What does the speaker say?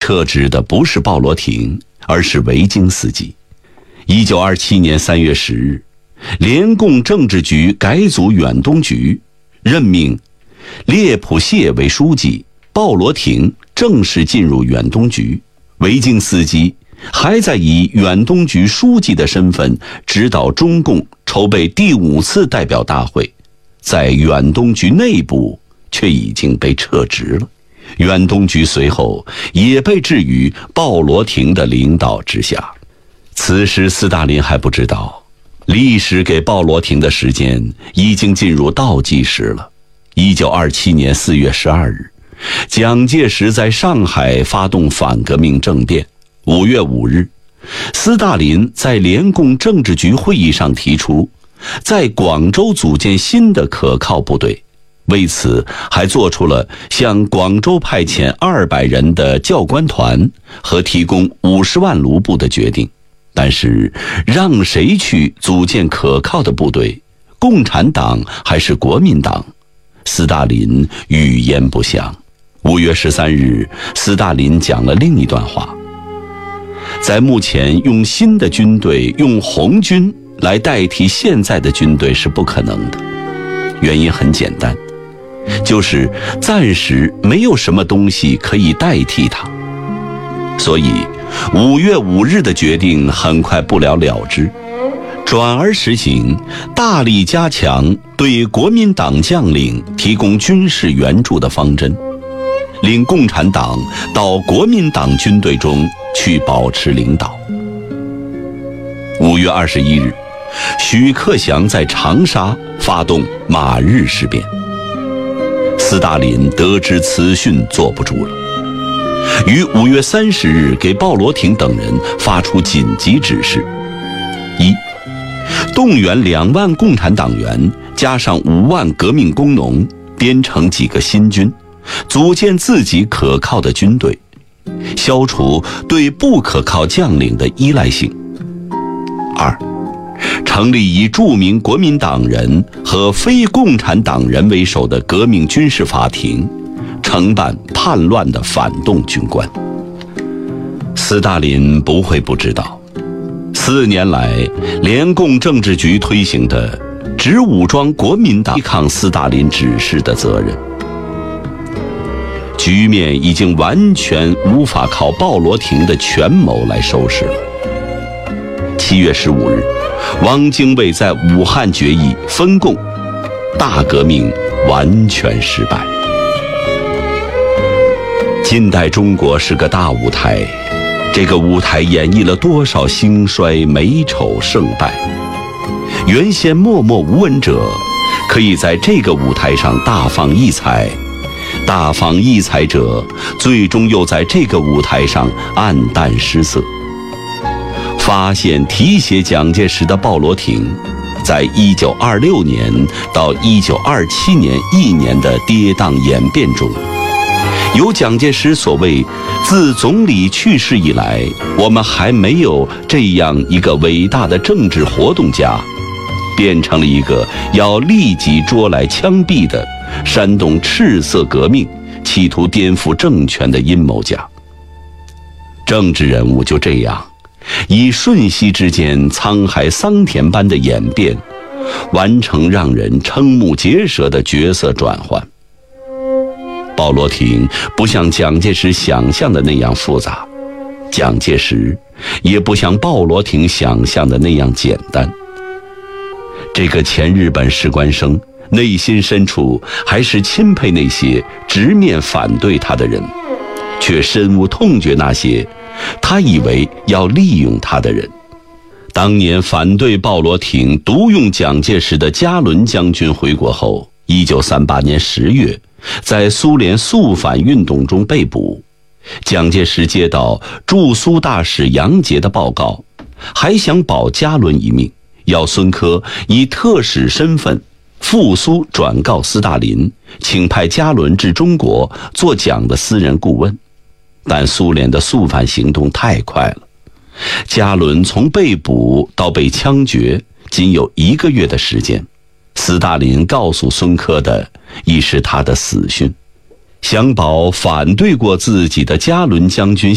撤职的不是鲍罗廷，而是维京斯基。1927年3月10日，联共政治局改组远东局，任命列普谢为书记，鲍罗廷正式进入远东局。维京斯基还在以远东局书记的身份指导中共筹备第5次代表大会，在远东局内部却已经被撤职了。远东局随后也被置于鲍罗廷的领导之下。此时斯大林还不知道，历史给鲍罗廷的时间已经进入倒计时了。1927年4月12日，蒋介石在上海发动反革命政变。5月5日，斯大林在联共政治局会议上提出，在广州组建新的可靠部队，为此还做出了向广州派遣200人的教官团和提供50万卢布的决定。但是让谁去组建可靠的部队，共产党还是国民党，斯大林语焉不详。5月13日，斯大林讲了另一段话，在目前用新的军队，用红军来代替现在的军队是不可能的。原因很简单，就是暂时没有什么东西可以代替它。所以5月5日的决定很快不了了之，转而实行大力加强对国民党将领提供军事援助的方针，令共产党到国民党军队中去保持领导。5月21日，许克祥在长沙发动马日事变。斯大林得知此讯坐不住了，于5月30日给鲍罗廷等人发出紧急指示：一、动员2万共产党员加上5万革命工农，编成几个新军，组建自己可靠的军队，消除对不可靠将领的依赖性。2、成立以著名国民党人和非共产党人为首的革命军事法庭，承办叛乱的反动军官。斯大林不会不知道，4年来联共政治局推行的只武装国民党抵抗斯大林指示的责任。局面已经完全无法靠鲍罗廷的权谋来收拾了。7月15日，汪精卫在武汉决议分共，大革命完全失败。近代中国是个大舞台，这个舞台演绎了多少兴衰、美丑、胜败。原先默默无闻者，可以在这个舞台上大放异彩；大放异彩者，最终又在这个舞台上黯淡失色。发现提携蒋介石的鲍罗廷，在1926年到1927年1年的跌宕演变中，由蒋介石所谓自总理去世以来，我们还没有这样一个伟大的政治活动家，变成了一个要立即捉来枪毙的煽动赤色革命，企图颠覆政权的阴谋家。政治人物就这样以瞬息之间沧海桑田般的演变，完成让人瞠目结舌的角色转换。鲍罗廷不像蒋介石想象的那样复杂，蒋介石也不像鲍罗廷想象的那样简单。这个前日本士官生内心深处还是钦佩那些直面反对他的人，却深恶痛绝那些他以为要利用他的人。当年反对鲍罗廷独用蒋介石的加伦将军回国后，1938年10月在苏联肃反运动中被捕。蒋介石接到驻苏大使杨杰的报告，还想保加伦一命，要孙科以特使身份赴苏转告斯大林，请派加伦至中国做蒋的私人顾问。但苏联的肃反行动太快了，加伦从被捕到被枪决仅有1个月的时间。斯大林告诉孙科的已是他的死讯。想保反对过自己的加伦将军